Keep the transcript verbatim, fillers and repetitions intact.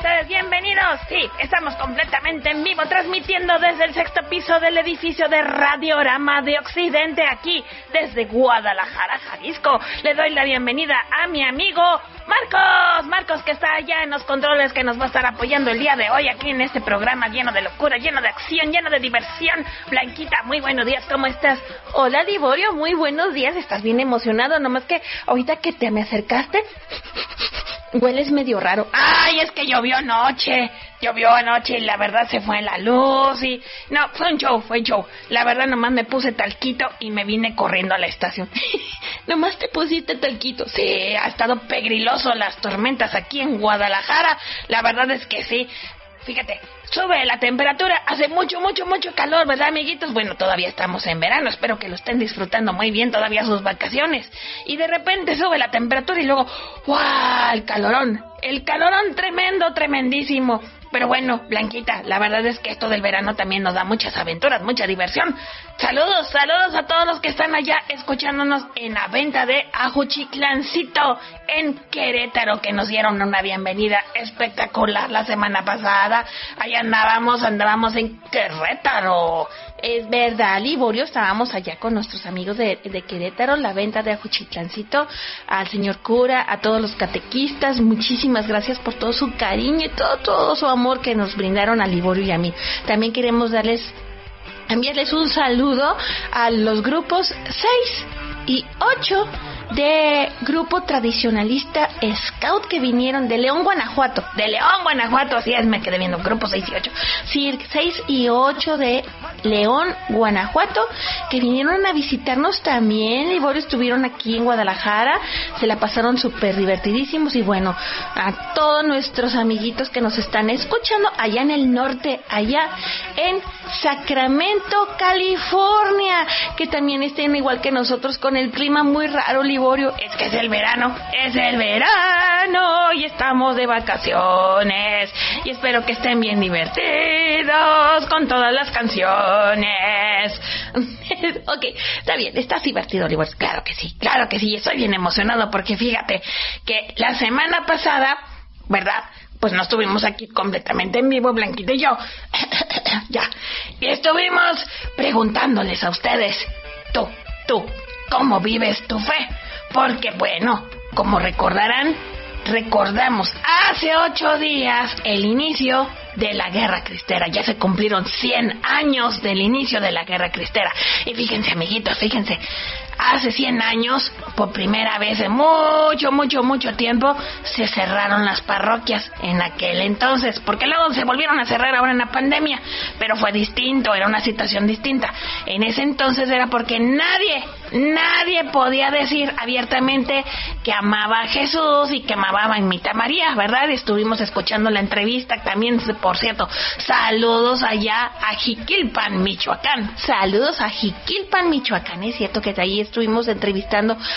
ustedes bienvenidos. Sí, estamos completamente en vivo, transmitiendo desde el sexto piso del edificio de Radiorama de Occidente, aquí desde Guadalajara, Jalisco. Le doy la bienvenida a mi amigo Marcos, Marcos que está allá en los controles, que nos va a estar apoyando el día de hoy aquí en este programa lleno de locura, lleno de acción, lleno de diversión. Blanquita, muy buenos días, ¿cómo estás? Hola, Liborio, muy buenos días. Estás bien emocionado, nomás que ahorita que te me acercaste, hueles medio raro. Ay, es que llovió anoche, llovió anoche y la verdad se fue la luz y... No, fue un show, fue un show. La verdad nomás me puse talquito y me vine corriendo a la estación. ¿Nomás te pusiste talquito? Sí, ha estado pegriloso las tormentas aquí en Guadalajara. La verdad es que sí. Fíjate, sube la temperatura, hace mucho, mucho, mucho calor, ¿verdad, amiguitos? Bueno, todavía estamos en verano, espero que lo estén disfrutando muy bien todavía sus vacaciones. Y de repente sube la temperatura y luego, ¡guau! El calorón, el calorón tremendo, tremendísimo. Pero bueno, Blanquita, la verdad es que esto del verano también nos da muchas aventuras, mucha diversión. Saludos, saludos a todos los que están allá escuchándonos en la venta de Ajuchiclancito en Querétaro, que nos dieron una bienvenida espectacular la semana pasada. Ahí andábamos, andábamos en Querétaro. Es verdad, Liborio, estábamos allá con nuestros amigos de, de Querétaro, la venta de Ajuchiclancito, al señor cura, a todos los catequistas. Muchísimas gracias por todo su cariño y todo, todo su amor que nos brindaron a Liborio y a mí. También queremos darles, enviarles un saludo a los grupos seis y ocho de Grupo Tradicionalista Scout que vinieron de León, Guanajuato. De León, Guanajuato, así es, me quedé viendo Grupo seis y ocho. Sí, seis y ocho de León, Guanajuato, que vinieron a visitarnos también. Liborio, estuvieron aquí en Guadalajara, se la pasaron súper divertidísimos. Y bueno, a todos nuestros amiguitos que nos están escuchando allá en el norte, allá en Sacramento, California, que también estén igual que nosotros con el clima muy raro, Liborio. Es que es el verano, es el verano y estamos de vacaciones y espero que estén bien divertidos con todas las canciones. Ok, está bien, estás divertido, Liborio. Claro que sí, claro que sí, estoy bien emocionado porque fíjate que la semana pasada, ¿verdad? Pues no estuvimos aquí completamente en vivo, Blanquita y yo. Ya. Y estuvimos preguntándoles a ustedes, tú, tú, ¿cómo vives tu fe? Porque, bueno, como recordarán, recordamos hace ocho días el inicio de la Guerra Cristera. Ya se cumplieron cien años del inicio de la Guerra Cristera. Y fíjense, amiguitos, fíjense, hace cien años, por primera vez en mucho, mucho, mucho tiempo, se cerraron las parroquias en aquel entonces, porque luego se volvieron a cerrar ahora en la pandemia, pero fue distinto, era una situación distinta. En ese entonces era porque nadie, nadie podía decir abiertamente que amaba a Jesús y que amaba a Mamita María, ¿verdad? Estuvimos escuchando la entrevista también, por cierto, saludos allá a Jiquilpan, Michoacán. Saludos a Jiquilpan, Michoacán. Es cierto que ahí estuvimos entrevistando